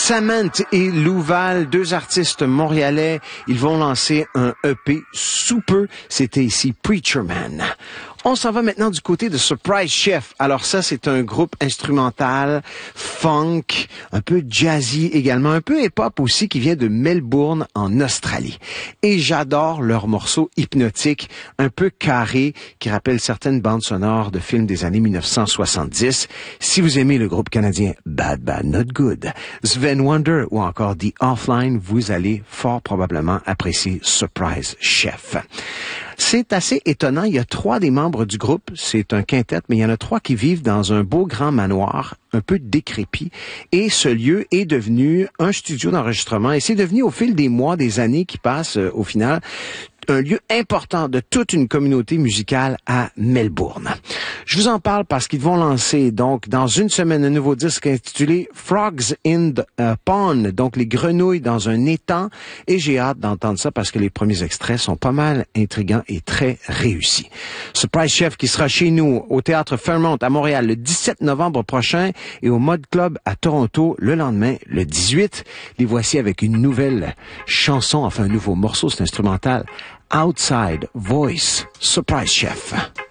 Cement et Louval, deux artistes montréalais, ils vont lancer un EP sous peu. C'était ici Preacher Man. On s'en va maintenant du côté de Surprise Chef. Alors ça, c'est un groupe instrumental, funk, un peu jazzy également, un peu hip-hop aussi, qui vient de Melbourne, en Australie. Et j'adore leurs morceaux hypnotiques, un peu carrés, qui rappellent certaines bandes sonores de films des années 1970. Si vous aimez le groupe canadien Bad Bad Not Good, Sven Wonder ou encore The Offline, vous allez fort probablement apprécier Surprise Chef. C'est assez étonnant. Il y a 3 des membres du groupe. C'est un quintet, mais il y en a 3 qui vivent dans un beau grand manoir, un peu décrépit. Et ce lieu est devenu un studio d'enregistrement. Et c'est devenu, au fil des mois, des années qui passent, au final, un lieu important de toute une communauté musicale à Melbourne. Je vous en parle parce qu'ils vont lancer, donc, dans une semaine, un nouveau disque intitulé Frogs in the Pond, donc les grenouilles dans un étang, et j'ai hâte d'entendre ça parce que les premiers extraits sont pas mal intrigants et très réussis. Surprise Chef qui sera chez nous au Théâtre Fairmont à Montréal le 17 novembre prochain et au Mod Club à Toronto le lendemain, le 18. Les voici avec une nouvelle chanson, enfin un nouveau morceau, c'est instrumental. Outside Voice, Surprise Chef.